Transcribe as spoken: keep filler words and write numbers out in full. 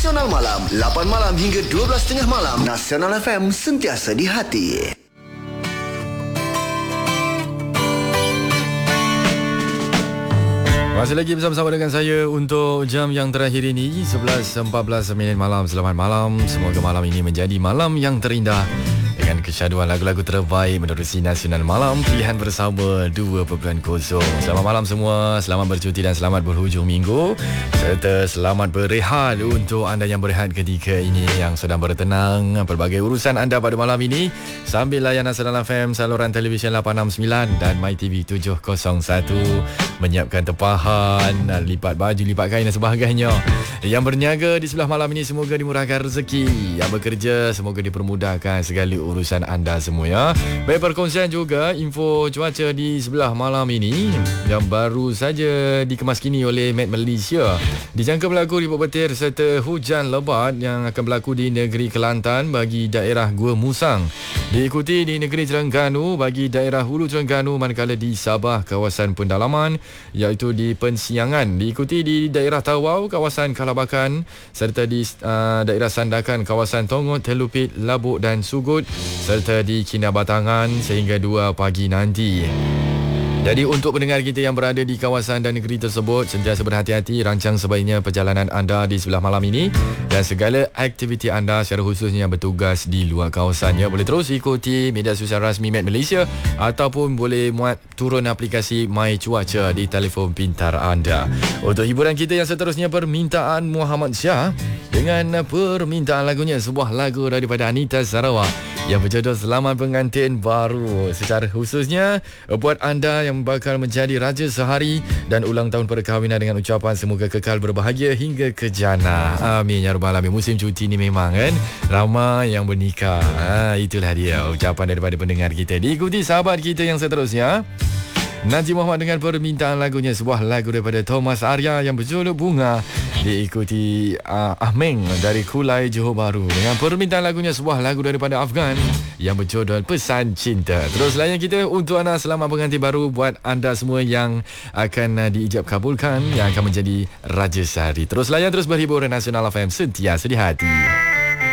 Nasional Malam, lapan malam hingga dua belas tiga puluh malam. Nasional F M, sentiasa di hati. Masih lagi bersama-sama dengan saya untuk jam yang terakhir ini, sebelas empat belas minit malam. Selamat malam. Semoga malam ini menjadi malam yang terindah dengan kesyaduan lagu-lagu terbaik menerusi Nasional Malam pilihan bersama dua titik kosong. Selamat malam semua, selamat bercuti dan selamat berhujung minggu, serta selamat berehat untuk anda yang berehat ketika ini, yang sedang bertenang pelbagai urusan anda pada malam ini sambil layan Nasional F M, saluran televisyen lapan enam sembilan dan MyTV tujuh kosong satu, menyiapkan tepahan, lipat baju, lipat kain dan sebagainya. Yang berniaga di sebelah malam ini semoga dimurahkan rezeki, yang bekerja semoga dipermudahkan segala urusan anda semua ya. Baik, perkongsian juga info cuaca di sebelah malam ini yang baru saja dikemaskini oleh Met Malaysia. Dijangka berlaku ribut petir serta hujan lebat yang akan berlaku di negeri Kelantan bagi daerah Gua Musang. Diikuti di negeri Terengganu bagi daerah Hulu Terengganu, manakala di Sabah kawasan pendalaman iaitu di Pensiangan. Diikuti di daerah Tawau kawasan Kalabakan, serta di uh, daerah Sandakan kawasan Tongot, Telupit, Labuk dan Sugut, serta di Kinabatangan sehingga dua pagi nanti. Jadi untuk pendengar kita yang berada di kawasan dan negeri tersebut, sentiasa berhati-hati, rancang sebaiknya perjalanan anda di sebelah malam ini dan segala aktiviti anda secara khususnya yang bertugas di luar kawasan ya. Boleh terus ikuti media sosial rasmi Met Malaysia ataupun boleh muat turun aplikasi My Cuaca di telefon pintar anda. Untuk hiburan kita yang seterusnya, permintaan Muhammad Syah dengan permintaan lagunya, sebuah lagu daripada Anita Sarawak yang berjodoh Selamat Pengantin Baru. Secara khususnya buat anda yang bakal menjadi raja sehari dan ulang tahun perkahwinan, dengan ucapan semoga kekal berbahagia hingga ke jannah. Amin ya rabbal alamin. Musim cuti ni memang kan ramai yang bernikah. Ha, itulah dia ucapan daripada pendengar kita. Diikuti sahabat kita yang seterusnya, Najib Muhammad dengan permintaan lagunya, sebuah lagu daripada Thomas Arya yang berjuluk Bunga. Diikuti uh, Ahmeng dari Kulai Johor Bahru dengan permintaan lagunya, sebuah lagu daripada Afgan yang berjudul Pesan Cinta. Terus layan kita untuk anda Selamat Pengantin Baru buat anda semua yang akan uh, diijab kabulkan, yang akan menjadi raja sehari. Terus layan, terus berhibur. Nasional F M, sentiasa di hati.